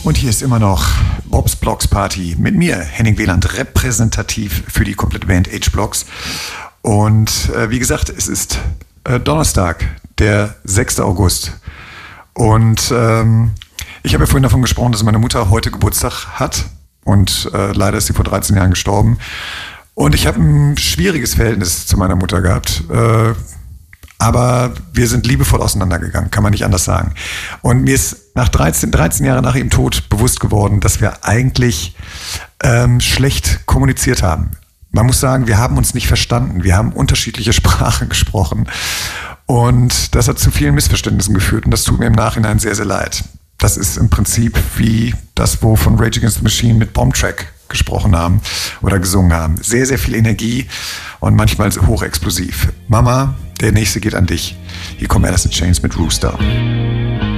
Und hier ist immer noch Bob's Blocks Party mit mir, Henning Wieland, repräsentativ für die komplette Band H-Blocks. Und wie gesagt, es ist Donnerstag, der 6. August. Und ich habe ja vorhin davon gesprochen, dass meine Mutter heute Geburtstag hat. Und leider ist sie vor 13 Jahren gestorben. Und ich habe ein schwieriges Verhältnis zu meiner Mutter gehabt. Aber wir sind liebevoll auseinandergegangen, kann man nicht anders sagen. Und mir ist nach 13 Jahre nach ihrem Tod bewusst geworden, dass wir eigentlich schlecht kommuniziert haben. Man muss sagen, wir haben uns nicht verstanden. Wir haben unterschiedliche Sprachen gesprochen. Und das hat zu vielen Missverständnissen geführt. Und das tut mir im Nachhinein sehr, sehr leid. Das ist im Prinzip wie das, wo von Rage Against the Machine mit Bomb Track gesprochen haben oder gesungen haben. Sehr, sehr viel Energie und manchmal hochexplosiv. Mama, der nächste geht an dich. Hier kommt Alice in Chains mit Rooster.